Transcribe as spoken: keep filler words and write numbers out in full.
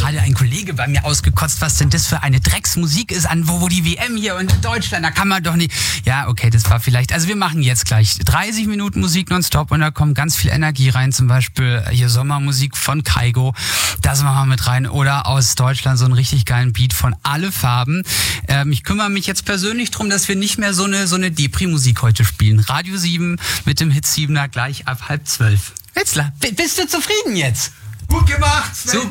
gerade ein Kollege bei mir ausgekotzt, was denn das für eine Drecksmusik ist, an wo, wo die W M hier und in Deutschland, da kann man doch nicht... Ja, okay, das war vielleicht... Also wir machen jetzt gleich dreißig Minuten Musik nonstop und da kommt ganz viel Energie rein, zum Beispiel hier Sommermusik von Kaigo, das machen wir mit rein, oder aus Deutschland so einen richtig geilen Beat von Alle Farben. Ähm, ich kümmere mich jetzt persönlich drum, dass wir nicht mehr so eine, so eine Depri-Musik heute spielen. Radio sieben mit dem Hit siebener gleich ab halb zwölf. Wetzlar, bist du zufrieden jetzt? Gut gemacht, Sven. So.